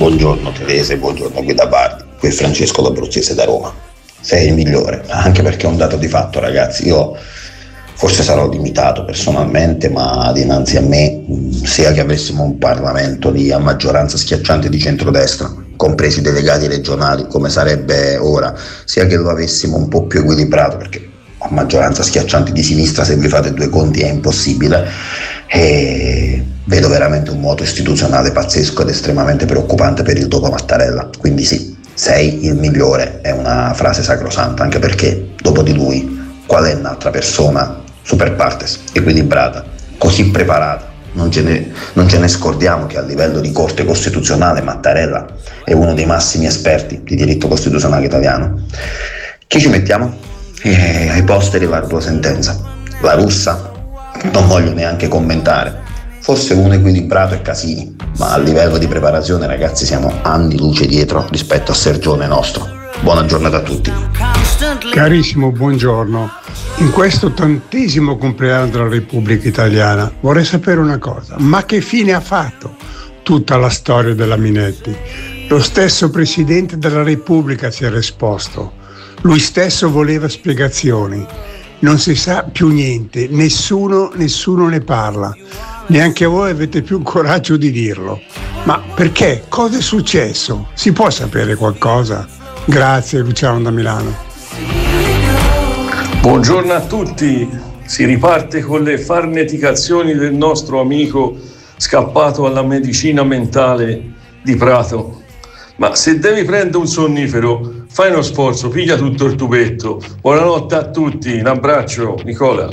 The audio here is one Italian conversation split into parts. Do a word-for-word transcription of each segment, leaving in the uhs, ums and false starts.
Buongiorno Terese, buongiorno Guida Bardi, qui è Francesco L'Abruzzese da Roma. Sei il migliore, anche perché è un dato di fatto, ragazzi. Io forse sarò limitato personalmente, ma dinanzi a me, sia che avessimo un Parlamento di a maggioranza schiacciante di centrodestra, compresi i delegati regionali, come sarebbe ora, sia che lo avessimo un po' più equilibrato, perché a maggioranza schiacciante di sinistra, se vi fate due conti, è impossibile, e vedo veramente un moto istituzionale pazzesco ed estremamente preoccupante per il dopo Mattarella. Quindi sì, sei il migliore, è una frase sacrosanta, anche perché dopo di lui qual è un'altra persona super partes, equilibrata, così preparata? Non ce, ne, non ce ne scordiamo che a livello di Corte Costituzionale Mattarella è uno dei massimi esperti di diritto costituzionale italiano. Chi ci mettiamo? Eh, ai posteri la tua sentenza. La Russa? Non voglio neanche commentare. Forse uno equilibrato è Casini, ma a livello di preparazione, ragazzi, siamo anni luce dietro rispetto a Sergione nostro. Buona giornata a tutti. Carissimo, buongiorno. In questo ottantesimo compleanno della Repubblica Italiana vorrei sapere una cosa: ma che fine ha fatto tutta la storia della Minetti? Lo stesso Presidente della Repubblica si era esposto, lui stesso voleva spiegazioni. Non si sa più niente, nessuno, nessuno ne parla, neanche voi avete più il coraggio di dirlo. Ma perché? Cosa è successo? Si può sapere qualcosa? Grazie, Luciano da Milano. Buongiorno a tutti. Si riparte con le farneticazioni del nostro amico scappato alla medicina mentale di Prato. Ma se devi prendere un sonnifero, fai uno sforzo, piglia tutto il tubetto. Buonanotte a tutti, un abbraccio, Nicola.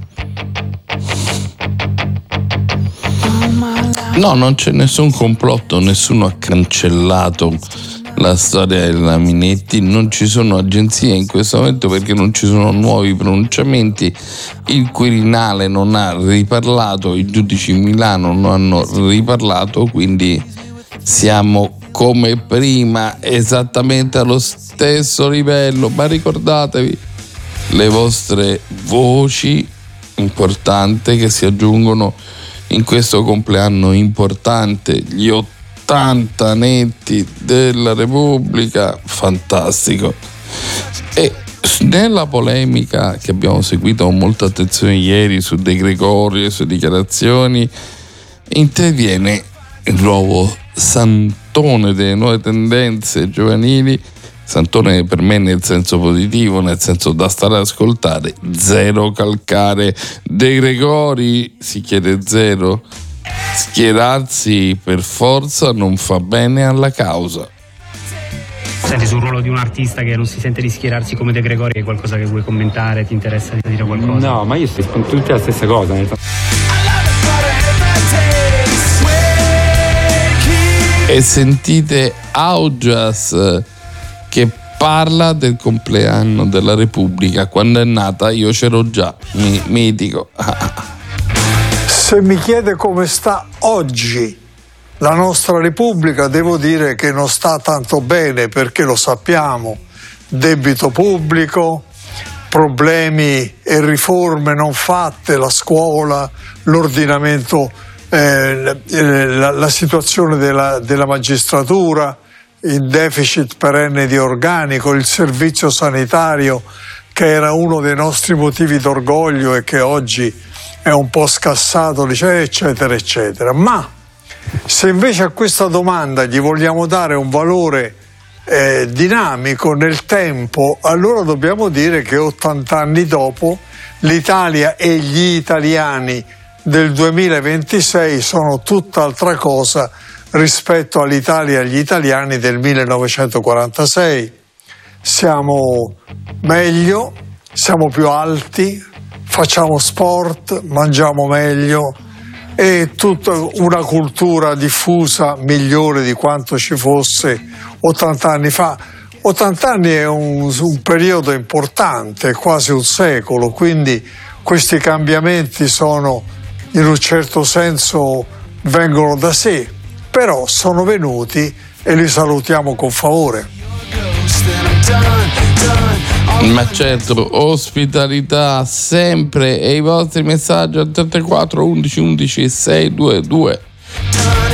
No, non c'è nessun complotto, nessuno ha cancellato la storia della Minetti, non ci sono agenzie in questo momento perché non ci sono nuovi pronunciamenti, il Quirinale non ha riparlato, i giudici in Milano non hanno riparlato, quindi siamo come prima, esattamente allo stesso livello, ma ricordatevi le vostre voci importanti che si aggiungono in questo compleanno importante, gli ottanta netti della Repubblica, fantastico. E nella polemica che abbiamo seguito con molta attenzione ieri su De Gregori e su dichiarazioni, interviene il nuovo Santone delle nuove tendenze giovanili. Santone per me nel senso positivo, nel senso da stare ad ascoltare, zero calcare. De Gregori si chiede zero. Schierarsi per forza non fa bene alla causa. Senti, sul ruolo di un artista che non si sente di schierarsi come De Gregori, è qualcosa che vuoi commentare? Ti interessa dire qualcosa? No, ma io sto tutti la stessa cosa. E sentite Augias che parla del compleanno della Repubblica. Quando è nata io c'ero già, mi, mitico. Se mi chiede come sta oggi la nostra Repubblica, devo dire che non sta tanto bene, perché lo sappiamo: debito pubblico, problemi e riforme non fatte, la scuola, l'ordinamento, eh, la, la situazione della, della magistratura, il deficit perenne di organico, il servizio sanitario che era uno dei nostri motivi d'orgoglio e che oggi è un po' scassato, eccetera, eccetera. Ma se invece a questa domanda gli vogliamo dare un valore eh, dinamico nel tempo, allora dobbiamo dire che ottanta anni dopo l'Italia e gli italiani del duemilaventisei sono tutt'altra cosa rispetto all'Italia e agli italiani del millenovecentoquarantasei. Siamo meglio, siamo più alti, facciamo sport, mangiamo meglio e tutta una cultura diffusa migliore di quanto ci fosse ottanta anni fa. ottanta anni è un, un periodo importante, quasi un secolo, quindi questi cambiamenti sono, in un certo senso, vengono da sé, però sono venuti e li salutiamo con favore. Ma certo, ospitalità sempre, e i vostri messaggi al trentaquattro undici undici sei due due.